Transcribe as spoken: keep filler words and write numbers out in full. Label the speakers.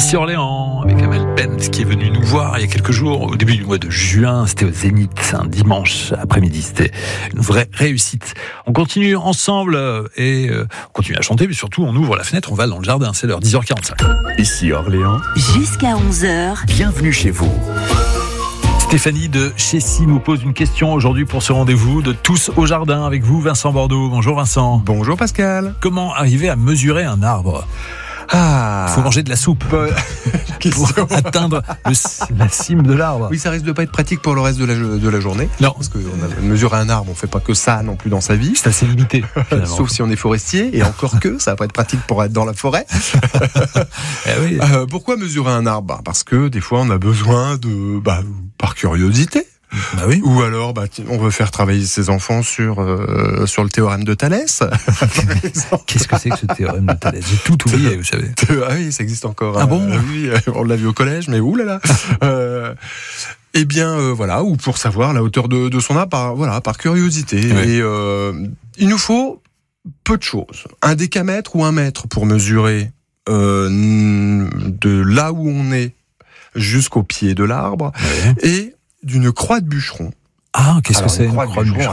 Speaker 1: ici Orléans, avec Amel Bent qui est venu nous voir il y a quelques jours, au début du mois de juin. C'était au Zénith, un dimanche après-midi. C'était une vraie réussite. On continue ensemble et euh, on continue à chanter, mais surtout on ouvre la fenêtre, on va dans le jardin. C'est l'heure, dix heures quarante-cinq.
Speaker 2: Ici Orléans,
Speaker 3: jusqu'à onze heures.
Speaker 2: Bienvenue chez vous.
Speaker 1: Stéphanie de Chessy nous pose une question aujourd'hui pour ce rendez-vous de Tous au jardin avec vous, Vincent Bordeaux. Bonjour Vincent.
Speaker 4: Bonjour Pascal.
Speaker 1: Comment arriver à mesurer un arbre ?
Speaker 4: Ah,
Speaker 1: Il faut manger de la soupe pour atteindre le, la cime de l'arbre.
Speaker 4: Oui, ça risque de pas être pratique pour le reste de la, de la journée.
Speaker 1: Non.
Speaker 4: Parce que on a, mesurer un arbre, on fait pas que ça non plus dans sa vie.
Speaker 1: C'est assez limité.
Speaker 4: Sauf si on est forestier, et encore que, ça va pas être pratique pour être dans la forêt.
Speaker 1: eh oui.
Speaker 4: euh, pourquoi mesurer un arbre ? Parce que des fois, on a besoin de, bah, par curiosité.
Speaker 1: Bah oui.
Speaker 4: Ou alors, bah, on veut faire travailler ses enfants sur euh, sur le théorème de Thalès.
Speaker 1: Qu'est-ce que c'est que ce théorème de Thalès ? J'ai tout oublié, vous savez.
Speaker 4: Ah oui, ça existe encore.
Speaker 1: Ah bon ?
Speaker 4: euh, Oui, on l'a vu au collège, mais oulala. euh, Eh bien, euh, voilà, ou pour savoir la hauteur de, de son arbre, par, voilà, par curiosité.
Speaker 1: Ouais.
Speaker 4: Et euh, il nous faut peu de choses. Un décamètre ou un mètre pour mesurer euh, de là où on est jusqu'au pied de l'arbre.
Speaker 1: Ouais.
Speaker 4: Et d'une croix de bûcheron.
Speaker 1: Ah, qu'est-ce
Speaker 4: Alors,
Speaker 1: que c'est
Speaker 4: une croix de bûcheron,
Speaker 1: bûcheron ?